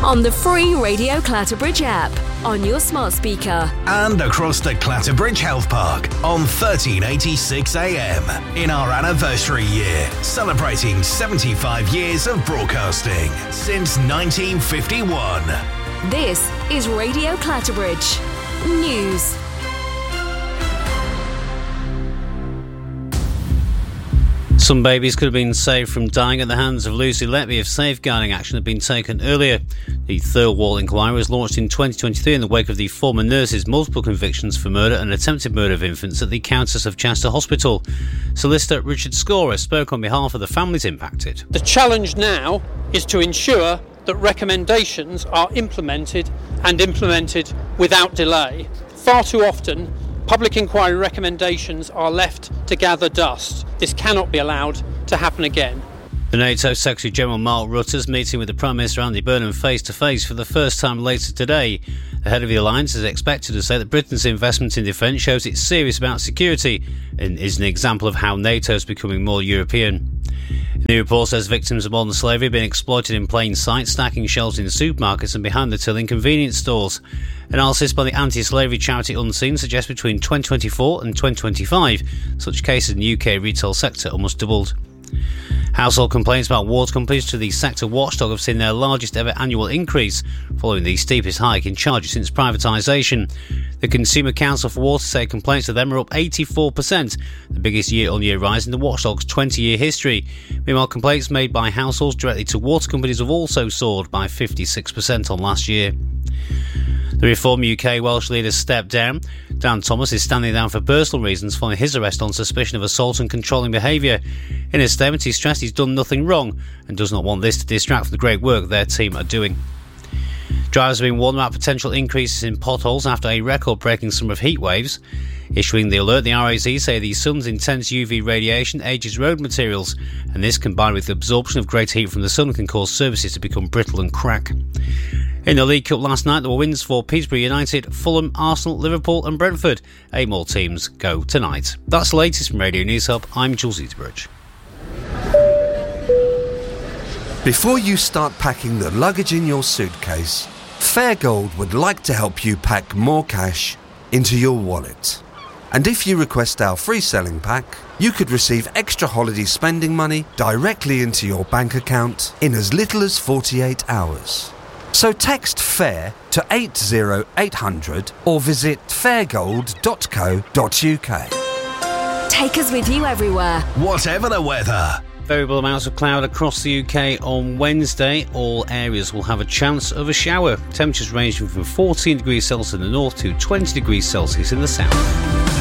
on the free Radio Clatterbridge app, on your smart speaker, and across the Clatterbridge Health Park on 1386 AM in our anniversary year, celebrating 75 years of broadcasting since 1951. This is Radio Clatterbridge News. Some babies could have been saved from dying at the hands of Lucy Letby if safeguarding action had been taken earlier. The Thirlwall inquiry was launched in 2023 in the wake of the former nurse's multiple convictions for murder and attempted murder of infants at the Countess of Chester Hospital. Solicitor Richard Scorer spoke on behalf of the families impacted. The challenge now is to ensure that recommendations are implemented and implemented without delay. Far too often, public inquiry recommendations are left to gather dust. This cannot be allowed to happen again. The NATO Secretary-General Mark Rutte is meeting with the Prime Minister Andy Burnham face-to-face for the first time later today. The head of the alliance is expected to say that Britain's investment in defence shows it's serious about security and is an example of how NATO is becoming more European. A new report says victims of modern slavery have been exploited in plain sight, stacking shelves in supermarkets and behind the till in convenience stores. Analysis by the anti-slavery charity Unseen suggests between 2024 and 2025, such cases in the UK retail sector almost doubled. Household complaints about water companies to the sector watchdog have seen their largest ever annual increase, following the steepest hike in charges since privatisation. The Consumer Council for Water say complaints to them are up 84%, the biggest year-on-year rise in the watchdog's 20-year history. Meanwhile, complaints made by households directly to water companies have also soared by 56% on last year. The Reform UK Welsh leader stepped down. Dan Thomas is standing down for personal reasons following his arrest on suspicion of assault and controlling behaviour. In his statement, he stressed he's done nothing wrong and does not want this to distract from the great work their team are doing. Drivers have been warned about potential increases in potholes after a record-breaking summer of heat waves. Issuing the alert, the RAC say the sun's intense UV radiation ages road materials, and this, combined with the absorption of greater heat from the sun, can cause surfaces to become brittle and crack. In the League Cup last night, there were wins for Peterborough United, Fulham, Arsenal, Liverpool and Brentford. 8 more teams go tonight. That's the latest from Radio News Hub. I'm Jules Eaterbridge. Before you start packing the luggage in your suitcase, Fairgold would like to help you pack more cash into your wallet. And if you request our free selling pack, you could receive extra holiday spending money directly into your bank account in as little as 48 hours. So text FAIR to 80800 or visit fairgold.co.uk. Take us with you everywhere, whatever the weather. Variable amounts of cloud across the UK on Wednesday. All areas will have a chance of a shower. Temperatures ranging from 14 degrees Celsius in the north to 20 degrees Celsius in the south.